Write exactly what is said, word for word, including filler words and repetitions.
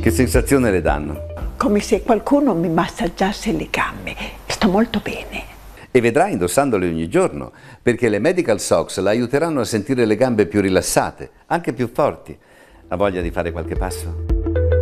Che sensazione le danno? Come se qualcuno mi massaggiasse le gambe. Sto molto bene. E vedrà indossandole ogni giorno, perché le Medical Socks la aiuteranno a sentire le gambe più rilassate, anche più forti. Ha voglia di fare qualche passo?